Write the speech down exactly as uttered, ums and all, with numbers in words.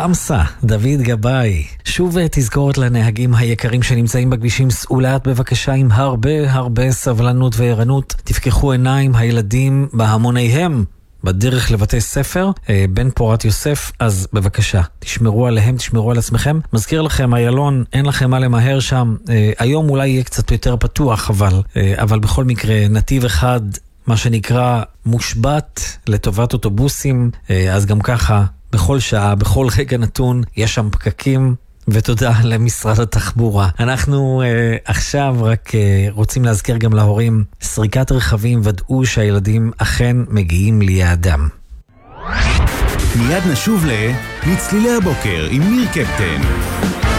חמסה, דוד גבאי. שוב תזכורת לנהגים היקרים שנמצאים בכבישים, סעו לאט בבקשה עם הרבה הרבה סבלנות וערנות. תפקחו עיניים, הילדים בהמוניהם בדרך לבתי ספר, בן פורת יוסף, אז בבקשה, תשמרו עליהם, תשמרו על עצמכם. מזכיר לכם, איילון, אין לכם מה למהר שם. היום אולי יהיה קצת יותר פתוח, אבל, אבל בכל מקרה, נתיב אחד, מה שנקרא, מושבת לטובת אוטובוסים, אז גם ככה, בכל שעה, בכל רגע נתון, יש שם פקקים, ותודה למשרד התחבורה. אנחנו אה, עכשיו רק אה, רוצים להזכיר גם להורים, סריקת רכבים, ודאו שהילדים אכן מגיעים ליעדם. מיד נשוב ל... מצלילי הבוקר עם ניר קפטן.